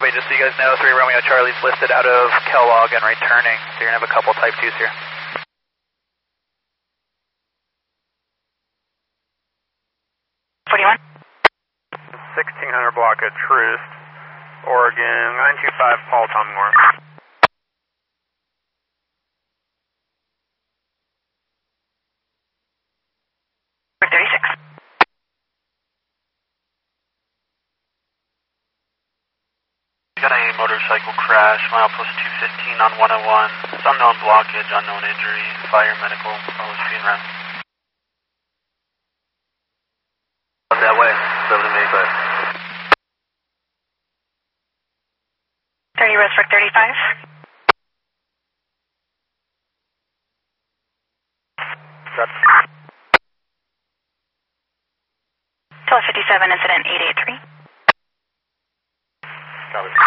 Wait, just so you guys know, 3 Romeo Charlie's listed out of Kellogg and returning, so you're going to have a couple Type 2s here. 41. 1600 block at Troost, Oregon, 925 Paul Tom Moore. We got a motorcycle crash, milepost 215 on 101. It's unknown blockage, unknown injury, fire, medical, all is being run. That way, 785. 30 Rosebrook 35. That's 1257 incident 883. got it.